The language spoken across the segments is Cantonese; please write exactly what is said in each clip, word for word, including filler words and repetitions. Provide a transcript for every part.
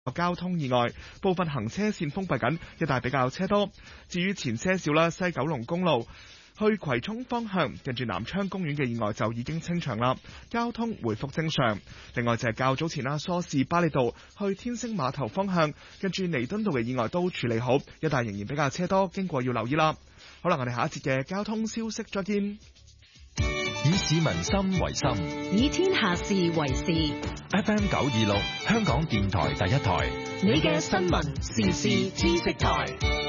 交通意外，部分行車線封閉緊，一帶比較車多。至於前些少啦，西九龍公路去葵涌方向，近住南昌公園嘅意外就已經清場啦，交通回復正常。另外就係較早前啦，梳士巴利道去天星碼頭方向，近住彌敦道嘅意外都處理好，一帶仍然比較車多，經過要留意啦。好啦，我哋下一節嘅交通消息再見。 以市民心為心， 以天下事為事。 F M 九二六，香港電台第一台， 你嘅新聞時事知識台。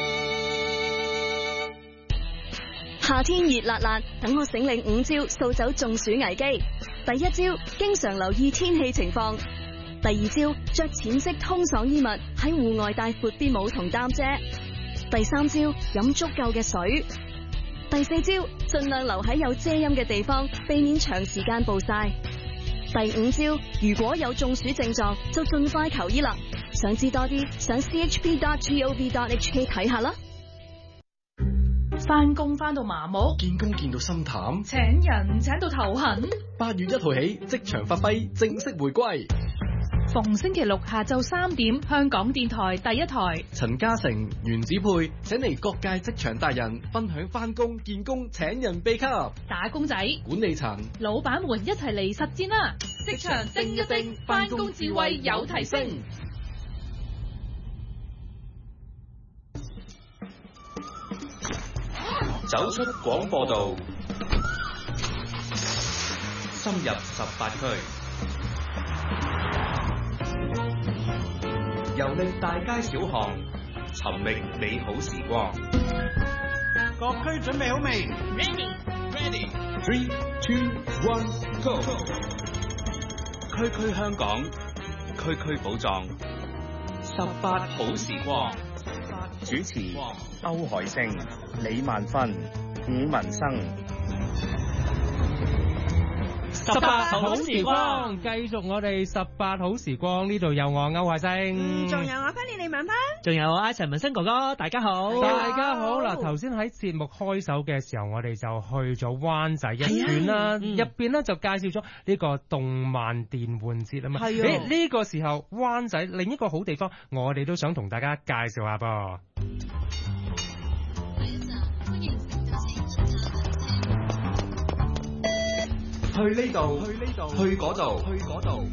夏天熱辣辣，等我醒領五招掃走中暑危機。第一招，經常留意天氣情況。第二招，着淺色通爽衣物，喺戶外帶闊啲帽同擔遮。第三招，飲足夠嘅水。第四招，盡量留喺有遮陰嘅地方，避免長時間暴曬。第五招，如果有中暑症狀，就盡快求醫啦。想知多啲，上 c h p dot gov dot h k 睇下啦。 翻工翻到麻木， 見工見到心淡， 請人請到頭痕。 八月一號起，職場發揮正式回歸。 逢星期六下晝三點，香港電台第一台， 陳嘉誠、袁子佩請嚟各界職場達人分享翻工、見工、請人秘笈。 打工仔、 管理層、 老闆們一齊嚟實戰啦！職場叮一叮，翻工智慧有提升。 走出廣播道，深入十八區，遊歷大街小巷，尋覓美好時光。 各區準備好未 ？Ready, ready. Three, two, one, go. 區區香港，區區寶藏，十八好時光。主持歐海星、李萬芬、伍文生。 十八好時光，繼續我哋十八好時光，呢度有我歐海星， 仲、嗯、有我 Penny 李萬芬， 仲有我阿陳文生哥哥，大家好， 大家好嗱。頭先喺節目開首嘅時候，我哋就去咗灣仔一轉啦，入邊咧就介紹咗呢個動漫電玩節啊嘛。係啊，呢、這個時候灣仔另一個好地方，我哋都想同大家介紹下噃。 去呢度，去呢度，去嗰度，去嗰度。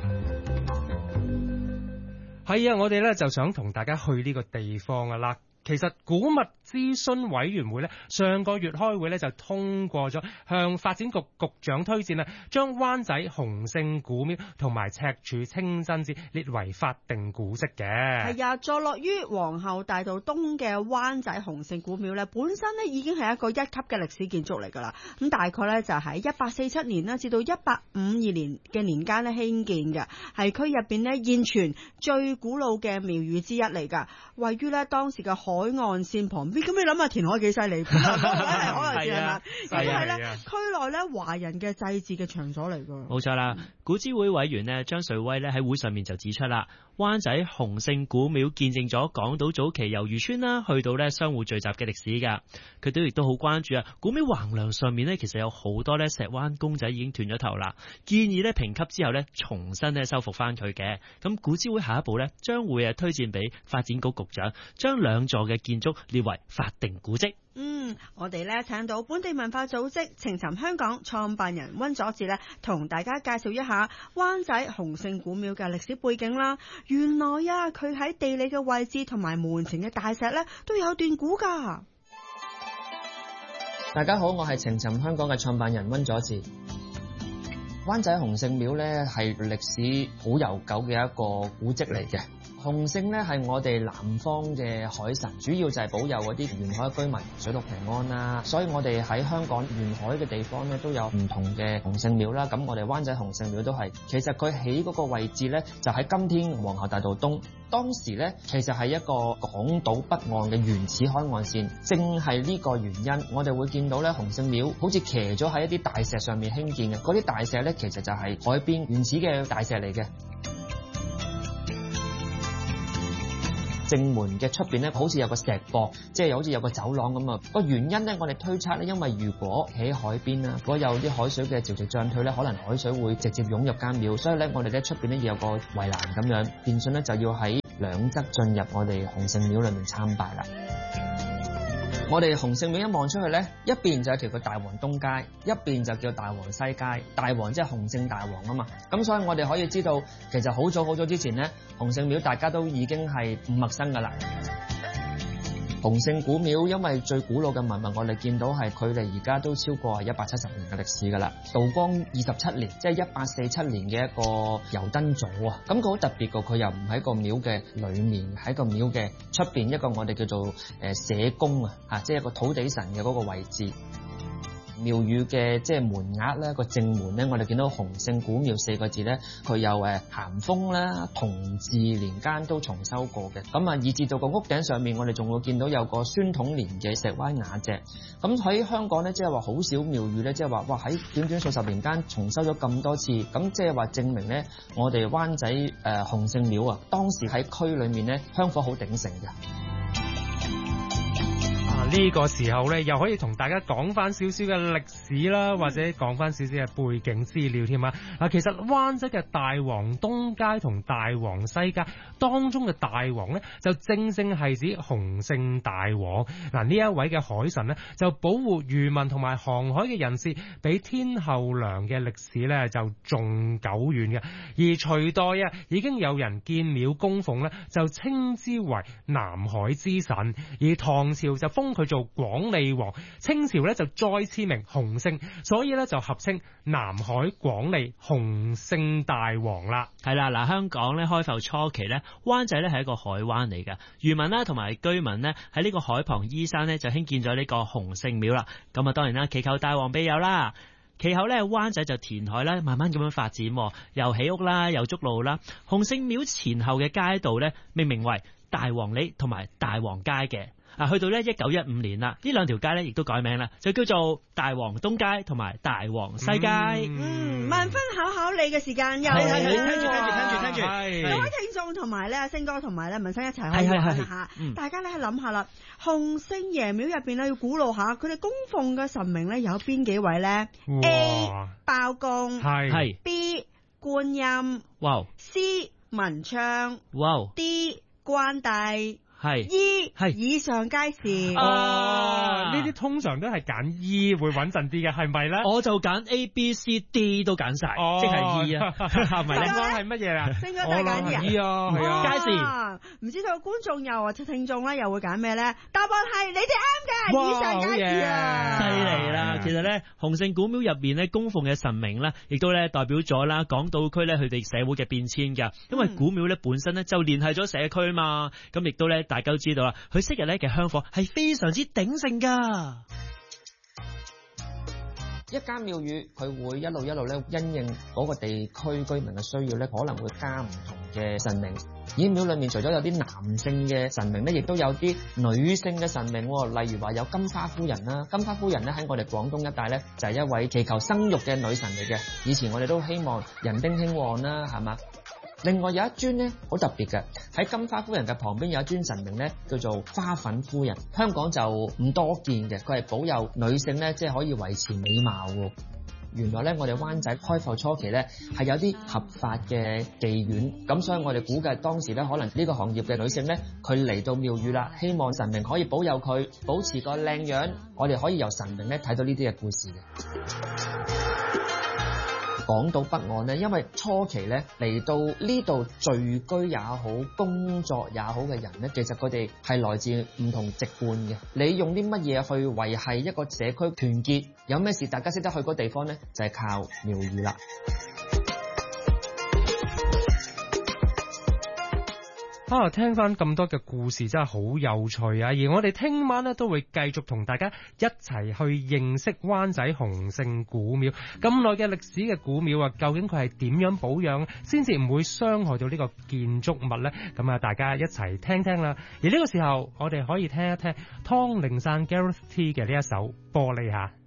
係啊，我哋咧就想同大家去呢個地方啊啦。其實古物諮詢委員會咧上個月開會咧就通過咗向發展局局長推薦啊，將灣仔洪聖古廟同埋赤柱清真寺列為法定古蹟嘅。 係啊，坐落於皇后大道東嘅灣仔洪聖古廟咧，本身咧已經係一個一級嘅歷史建築嚟㗎啦。咁大概咧就喺一八四七年啦，至到一八五二年嘅年間咧興建嘅，係區入邊咧現存最古老嘅廟宇之一嚟㗎，位於咧當時嘅海岸線旁邊。咁你諗下填海幾犀利？係海岸線係嘛？咁係咧區內咧華人嘅祭祀嘅場所嚟㗎。 冇錯啦，古諮會委員咧張瑞威咧喺會上面就指出啦，灣仔洪聖古廟見證咗港島早期由漁村啦去到咧商戶聚集嘅歷史㗎。佢都亦都好關注啊，古廟橫梁上面咧其實有好多咧石灣公仔已經斷咗頭啦，建議咧評級之後咧重新咧修復翻佢嘅。咁古諮會下一步咧將會啊推薦俾發展局局長，將兩座嘅建築列為法定古蹟。 嗯，我哋咧請到本地文化組織情尋香港創辦人溫佐治咧，同大家介紹一下灣仔洪聖古廟嘅歷史背景啦。原來啊，佢喺地理嘅位置同埋門前嘅大石咧都有段古㗎。 大家好，我係情尋香港嘅創辦人溫佐治。灣仔洪聖廟咧係歷史好悠久嘅一個古蹟嚟嘅。洪聖咧係我哋南方嘅海神，主要就係保佑嗰啲沿海居民水陸平安啦。所以我哋喺香港沿海嘅地方咧都有唔同嘅洪聖廟啦。咁我哋灣仔洪聖廟都係，其實佢起嗰個位置咧就喺今天皇后大道東。當時咧其實係一個港島北岸嘅原始海岸線，正係呢個原因，我哋會見到咧洪聖廟好似騎咗喺一啲大石上面興建嘅。嗰啲大石咧其實就係海邊原始嘅大石嚟嘅。 正門嘅出邊咧，好似有個石壆，即係好似有個走廊咁啊。個原因咧，我哋推測咧，因為如果喺海邊啦，如果有啲海水嘅潮汐漲退咧，可能海水會直接湧入間廟，所以咧我哋咧出邊咧要有個圍欄咁樣，變相咧就要喺兩側進入我哋洪聖廟裏面參拜啦。我哋洪聖廟一望出去咧，一邊就係條個大王東街，一邊就叫大王西街。大王即係洪聖大王啊嘛，咁所以我哋可以知道，其實好早好早之前咧，洪聖廟大家都已經係唔陌生噶啦。洪聖古廟因為最古老嘅文物，我哋見到係距離而家都超過係一百七十年嘅歷史㗎啦。道光二十七年，即係一八四七年嘅一個油燈組啊，咁佢好特別㗎，佢又唔喺個廟嘅裏面，喺個廟嘅出邊一個我哋叫做誒社宮啊，嚇，即係一個土地神嘅嗰個位置。廟宇嘅即係門額咧，個正門咧，我哋見到洪聖古廟四個字咧，佢有誒咸豐啦、同治年間都重修過嘅。咁啊，以至到個屋頂上面，我哋仲會見到有個宣統年嘅石灣瓦脊。咁喺香港咧，即係話好少廟宇咧，即係話哇喺短短數十年間重修咗咁多次，咁即係話證明咧，我哋灣仔誒洪聖廟啊，當時喺區裏面咧香火好鼎盛嘅。 呢個時候咧，又可以同大家講翻少少嘅歷史啦，或者講翻少少嘅背景資料添啊！嗱，其實灣仔嘅大王東街同大王西街當中嘅大王咧，就正正係指洪聖大王。嗱，呢一位嘅海神咧，就保護漁民同埋航海嘅人士，比天后娘嘅歷史咧就仲久遠嘅。而隋代啊，已經有人建廟供奉咧，就稱之為南海之神。而唐朝就封佢做廣利王，清朝咧就再賜名洪聖，所以咧就合稱南海廣利洪聖大王啦。 係啦，嗱，香港咧開埠初期咧，灣仔咧係一個海灣嚟㗎，漁民啦同埋居民咧喺呢個海旁依山咧就興建咗呢個洪聖廟啦。咁啊，當然啦，祈求大王庇佑啦。其後咧，灣仔就填海啦，慢慢咁樣發展，又起屋啦，又築路啦。洪聖廟前後嘅街道咧，命名為大王里同埋大王街嘅。啊，去到咧一九一五年啦，呢兩條街咧亦都改名啦，就叫做大王東街同埋大王西街。 嗯，萬分考考你嘅時間又係係係，聽住聽住聽住聽住， 各位聽眾同埋咧，星哥同埋咧，文生一齊可以玩下。大家咧諗下啦，洪聖爺廟入邊咧要估路下，佢哋供奉嘅神明咧有邊幾位咧 ？A. 包公， 係 B. 觀音， 哇 C. 文昌， 哇 D. 關帝。 係醫係以上皆是哦，呢啲通常都係揀醫會穩陣啲嘅，係咪咧？ 我就揀 A、B、C、D 都揀晒， 哦、 即係醫啊，係咪咧？ 應該係乜嘢啊？ 應該都係揀醫啊，係啊， 皆是。唔知道觀眾又或者聽眾咧，又會揀咩咧？答案係你哋啱嘅，以上皆是啊！ 犀利啦！其實咧，洪聖古廟入邊咧供奉嘅神明咧，亦都咧代表咗啦港島區咧佢哋社會嘅變遷㗎。因為古廟咧本身咧就聯繫咗社區嘛，咁亦都咧。大家都知道啦，佢昔日咧嘅香火係非常之鼎盛噶。 一間廟宇佢會一路一路咧因應嗰個地區居民嘅需要咧，可能會加唔同嘅神明。而廟裏面除咗有啲男性嘅神明咧，亦都有啲女性嘅神明。例如話有金花夫人啦，金花夫人咧喺我哋廣東一帶咧就係一位祈求生育嘅女神嚟嘅。以前我哋都希望人丁興旺啦，係嘛？另外有一尊咧好特別嘅，喺金花夫人嘅旁邊有一尊神明咧，叫做花粉夫人。香港就唔多見嘅，佢係保佑女性咧，即係可以維持美貌喎。原來咧，我哋灣仔開埠初期咧係有啲合法嘅妓院，咁所以我哋估計當時咧可能呢個行業嘅女性咧，佢嚟到廟宇啦，希望神明可以保佑佢保持個靚樣。我哋可以由神明咧睇到呢啲嘅故事嘅。港島北岸咧，因為初期咧嚟到呢度聚居也好、工作也好嘅人咧，其實佢哋係來自唔同籍貫嘅。你用啲乜嘢去維繫一個社區團結？有咩事大家識得去嗰個地方咧，就係靠廟宇啦。 啊，聽翻咁多嘅故事真係好有趣啊！而我哋聽晚咧都會繼續同大家一齊去認識灣仔洪聖古廟。咁耐嘅歷史嘅古廟啊，究竟佢係點樣保養先至唔會傷害到呢個建築物呢？咁啊，大家一齊聽聽啦。而呢個時候，我哋可以聽一聽湯令山 Gareth T 嘅呢一首《玻璃下》。